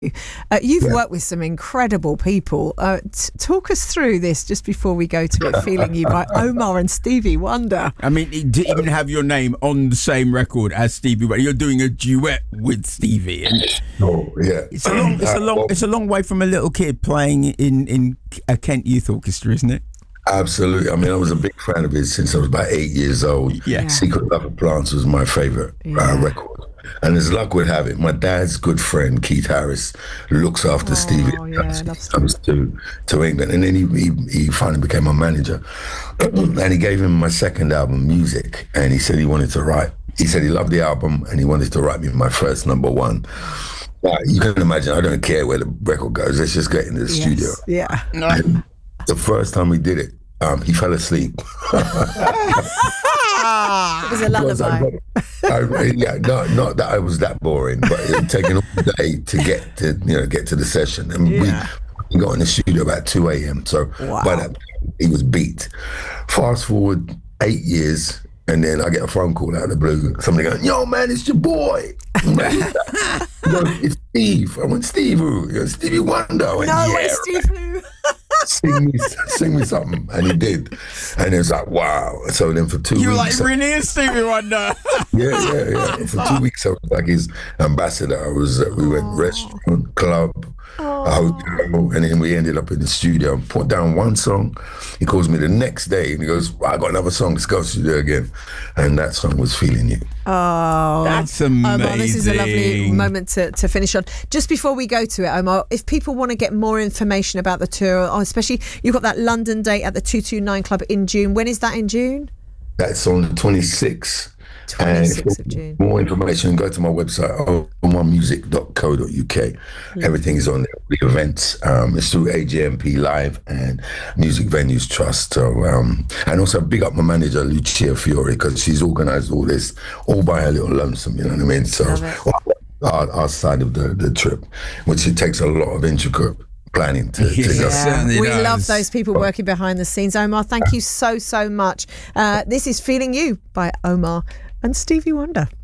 You've worked with some incredible people. Talk us through this just before we go to it. Feeling You by Omar and Stevie Wonder. I mean, to even have your name on the same record as Stevie Wonder, you're doing a duet with Stevie. And it's a long way from a little kid playing in a Kent Youth Orchestra, isn't it? Absolutely. I mean, I was a big fan of his since I was about 8 years old. Yeah. Secret Love of Plants was my favorite record. And as luck would have it, my dad's good friend, Keith Harris, looks after Stevie. Comes to England. And then he finally became my manager. And he gave him my second album, Music. And he said he wanted to write. He said he loved the album and he wanted to write me my first #1. You can imagine, I don't care where the record goes. Let's just get into the studio. Yeah. And the first time we did it, he fell asleep. It was a lullaby. Not that I was that boring, but it had taken all day to get to the session, and we got in the studio about 2 a.m. So by that time, he was beat. Fast forward 8 years, and then I get a phone call out of the blue. Somebody going, "Yo, man, it's your boy." It's Steve. I went, "Steve who?" He goes, "Stevie Wonder." I went, It's Steve who? Sing me something, and he did, and it was like, wow. So then for 2 weeks, you were like, really is Stevie Wonder. yeah. For 2 weeks, I was like his ambassador. We went restaurant, club, hotel, and then we ended up in the studio. Put down one song. He calls me the next day, and he goes, "I got another song. Let's go to the studio again." And that song was "Feeling You." Oh, that's amazing. Omar, this is a lovely moment to finish on. Just before we go to it, Omar, if people want to get more information about the tour, especially you've got that London date at the 229 Club in June. When is that in June? That's on the 26th. 26th of June. More information, go to my website, omarmusic.co.uk. Everything is on there. The events. It's through AJMP Live and Music Venues Trust. So, and also big up my manager, Lucia Fiore, because she's organised all this all by her little lonesome, you know what I mean? So our side of the trip, which it takes a lot of intricate planning to go. We love those people working behind the scenes. Omar, thank you so much. This is Feeling You by Omar and Stevie Wonder.